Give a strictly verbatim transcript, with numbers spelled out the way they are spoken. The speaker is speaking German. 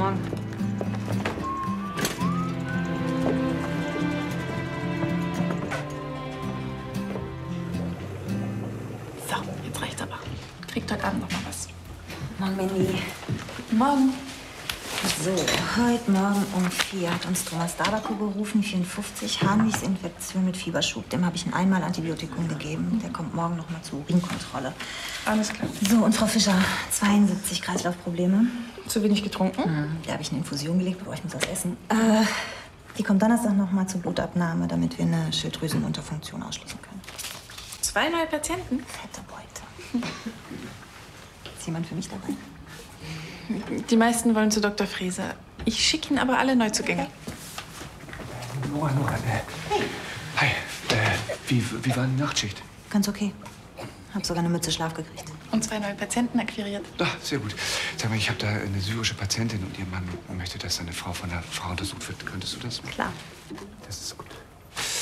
Morgen. So, jetzt reicht's aber. Kriegt heute Abend noch mal was. Morgen, Mandy. Guten Morgen. So, heute Morgen um vier hat uns Thomas Dabaku gerufen, vierundfünfzig, Harnwegsinfektion mit Fieberschub. Dem habe ich ein einmal Antibiotikum gegeben. Der kommt morgen noch mal zur Urinkontrolle. Alles klar. So, und Frau Fischer, zweiundsiebzig, Kreislaufprobleme. Zu wenig getrunken? Mhm. Der habe ich eine Infusion gelegt, bevor ich muss was essen. Äh, die kommt Donnerstag noch mal zur Blutabnahme, damit wir eine Schilddrüsenunterfunktion ausschließen können. Zwei neue Patienten? Fette Beute. Ist jemand für mich dabei? Die meisten wollen zu Doktor Frese. Ich schicke Ihnen aber alle Neuzugänge. Nora, Nora, äh, Hey. hi. Äh, wie, wie war die Nachtschicht? Ganz okay. Hab sogar eine Mütze Schlaf gekriegt. Und zwei neue Patienten akquiriert. Ah, sehr gut. Sag mal, ich habe da eine syrische Patientin und ihr Mann möchte, dass seine Frau von der Frau untersucht wird. Könntest du das? Klar. Das ist gut.